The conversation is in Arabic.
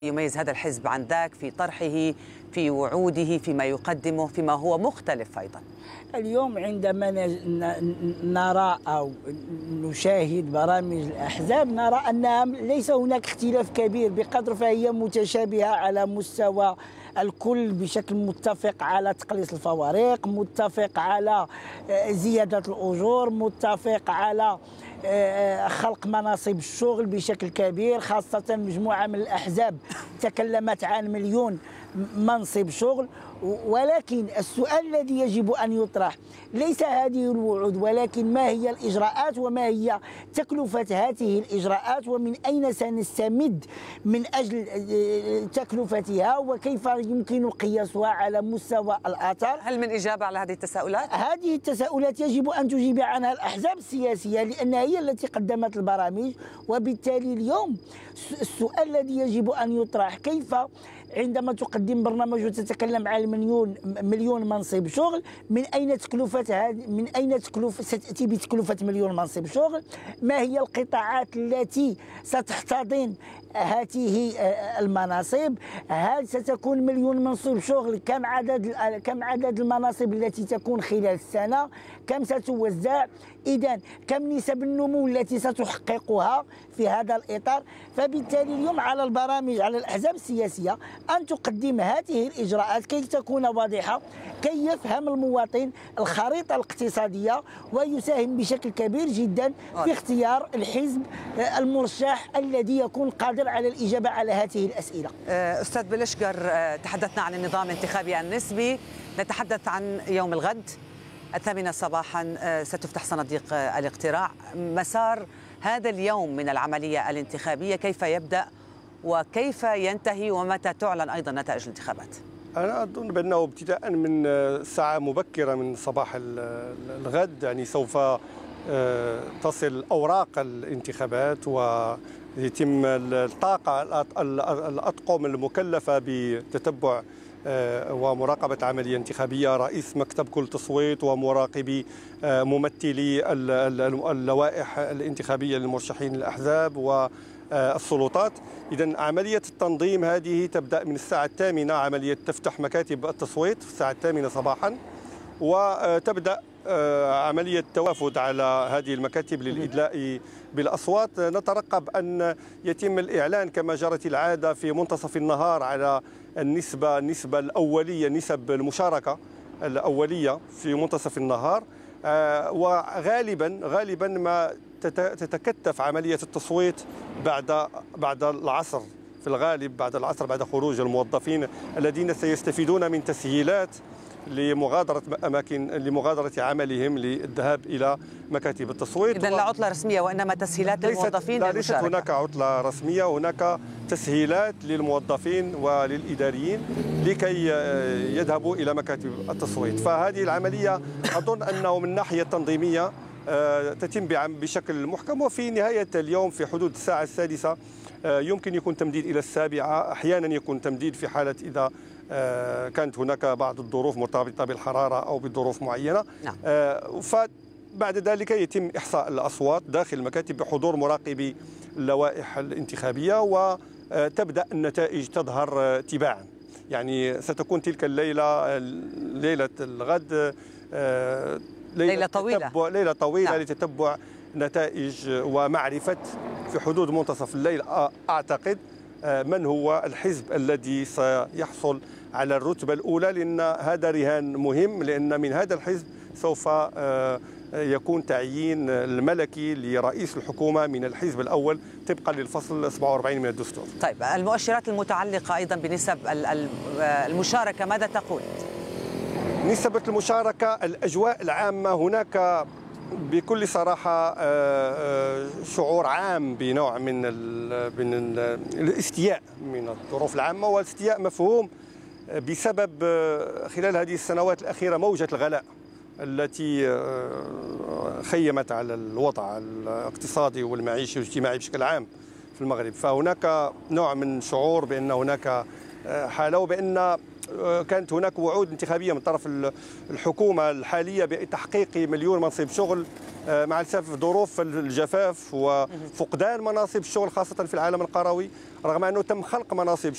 يميز هذا الحزب عن ذاك في طرحه، في وعوده، فيما يقدمه، فيما هو مختلف أيضا؟ اليوم عندما نرى أو نشاهد برامج الأحزاب نرى أن ليس هناك اختلاف كبير بقدر فهي متشابهة على مستوى الكل، بشكل متفق على تقليص الفوارق، متفق على زيادة الأجور، متفق على خلق مناصب الشغل بشكل كبير، خاصة مجموعة من الأحزاب تكلمت عن 1,000,000 منصب شغل. ولكن السؤال الذي يجب أن يطرح ليس هذه الوعود، ولكن ما هي الإجراءات وما هي تكلفة هذه الإجراءات ومن أين سنستمد من أجل تكلفتها وكيف يمكن قياسها على مستوى الآثار. هل من إجابة على هذه التساؤلات؟ هذه التساؤلات يجب أن تجيب عنها الأحزاب السياسية لأنها هي التي قدمت البرامج. وبالتالي اليوم السؤال الذي يجب أن يطرح كيف عندما تقدم برنامج وتتكلم عن 1,000,000 منصب شغل، من أين ستأتي بتكلفة 1,000,000 منصب شغل؟ ما هي القطاعات التي ستحتضن هذه المناصب؟ هل ستكون 1,000,000 منصب شغل؟ كم عدد المناصب التي تكون خلال السنة؟ كم ستوزع؟ إذن كم نسب النمو التي ستحققها في هذا الإطار؟ فبالتالي اليوم على البرامج، على الأحزاب السياسية أن تقدم هذه الإجراءات كي تكون واضحة، كي يفهم المواطن الخريطة الاقتصادية ويساهم بشكل كبير جدا في اختيار الحزب المرشح الذي يكون قادر على الإجابة على هذه الأسئلة. أستاذ بلشقر، تحدثنا عن النظام الانتخابي النسبي، نتحدث عن يوم الغد 8 صباحا ستفتح صناديق الاقتراع. مسار هذا اليوم من العملية الانتخابية كيف يبدأ وكيف ينتهي ومتى تعلن أيضا نتائج الانتخابات؟ أنا أظن بأنه ابتداء من ساعة مبكرة من صباح الغد يعني سوف تصل أوراق الانتخابات ويتم الطاقة الأطقم المكلفة بتتبع ومراقبة عملية انتخابية، رئيس مكتب كل تصويت ومراقبي ممثلي اللوائح الانتخابية للمرشحين الأحزاب والسلطات. إذن عملية التنظيم هذه تبدأ من الساعة 8، عملية تفتح مكاتب التصويت في الساعة 8 صباحا، وتبدأ عملية التوافد على هذه المكاتب للإدلاء بالأصوات. نترقب أن يتم الإعلان كما جرت العادة في منتصف النهار على النسبة الأولية، نسب المشاركة الأولية في منتصف النهار، وغالبا ما تتكتف عملية التصويت بعد العصر، في الغالب بعد العصر، بعد خروج الموظفين الذين سيستفيدون من تسهيلات لمغادرة عملهم للذهاب إلى مكاتب التصويت. إذن لا عطلة رسمية وإنما تسهيلات للموظفين للمشاركة. ليست هناك عطلة رسمية، هناك تسهيلات للموظفين وللإداريين لكي يذهبوا إلى مكاتب التصويت. فهذه العملية أظن أنه من ناحية تنظيمية تتم بشكل محكم، وفي نهاية اليوم في حدود الساعة 6 يمكن يكون تمديد إلى 7، أحيانا يكون تمديد في حالة إذا كانت هناك بعض الظروف مرتبطة بالحرارة أو بظروف معينة. نعم. فبعد ذلك يتم إحصاء الأصوات داخل المكاتب بحضور مراقبي اللوائح الانتخابية، وتبدأ النتائج تظهر تباعا. يعني ستكون تلك ليلة الغد ليلة طويلة لتتبع نتائج ومعرفة في حدود منتصف الليل أعتقد من هو الحزب الذي سيحصل على الرتبة الأولى، لأن هذا رهان مهم، لأن من هذا الحزب سوف يكون تعيين الملكي لرئيس الحكومة من الحزب الأول طبقا للفصل 47 من الدستور. طيب، المؤشرات المتعلقة أيضا بنسب المشاركة ماذا تقول؟ نسبة المشاركة، الأجواء العامة هناك بكل صراحة شعور عام بنوع من الاستياء من الظروف العامة، والاستياء مفهوم بسبب خلال هذه السنوات الأخيرة موجة الغلاء التي خيمت على الوضع الاقتصادي والمعيشي والاجتماعي بشكل عام في المغرب. فهناك نوع من شعور بأن هناك حالة، وبأن كانت هناك وعود انتخابية من طرف الحكومة الحالية بتحقيق 1,000,000 منصب شغل مع الأسف ظروف الجفاف وفقدان مناصب الشغل خاصة في العالم القروي، رغم أنه تم خلق مناصب